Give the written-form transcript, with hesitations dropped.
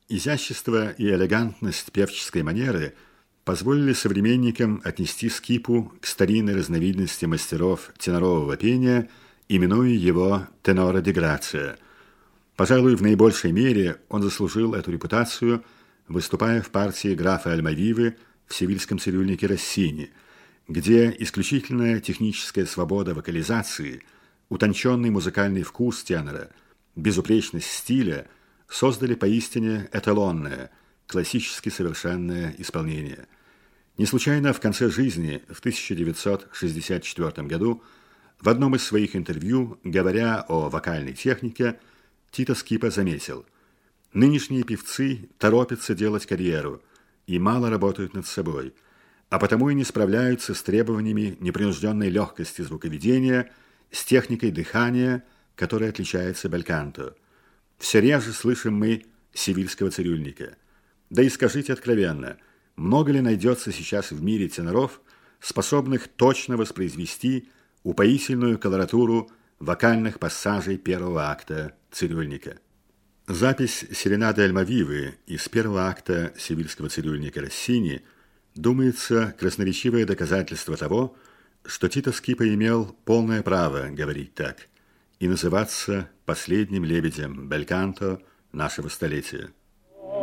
Изящество и элегантность певческой манеры позволили современникам отнести скипу к старинной разновидности мастеров тенорового пения, именуя его «тенора ди грация». Пожалуй, в наибольшей мере он заслужил эту репутацию, выступая в партии графа Альмавивы в «Севильском цирюльнике» Россини, где исключительная техническая свобода вокализации, утонченный музыкальный вкус тенора, безупречность стиля создали поистине эталонное, классически совершенное исполнение. Не случайно в конце жизни, в 1964 году, в одном из своих интервью, говоря о вокальной технике, Тито Скипа заметил: «Нынешние певцы торопятся делать карьеру и мало работают над собой, а потому и не справляются с требованиями непринужденной легкости звуковедения, с техникой дыхания, которая отличается бельканто. Все реже слышим мы севильского цирюльника. Да и скажите откровенно, много ли найдется сейчас в мире теноров, способных точно воспроизвести упоительную колоратуру вокальных пассажей первого акта цирюльника?» Запись серенады Альмавивы из первого акта «Севильского цирюльника» Россини, думается, красноречивое доказательство того, что Тито Скипа имел полное право говорить так и называться последним лебедем бельканто нашего столетия.